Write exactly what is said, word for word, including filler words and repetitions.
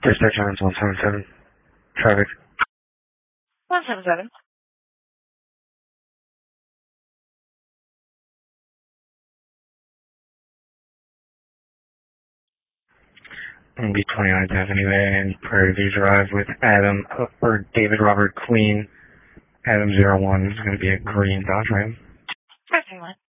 Dispatch Islands one seven seven. Traffic. one seven seven. B twenty-ninth Avenue and Prairie View Drive with Adam, uh, or David Robert Queen. Adam zero one is going to be a green Dodge Ram. Perfect one.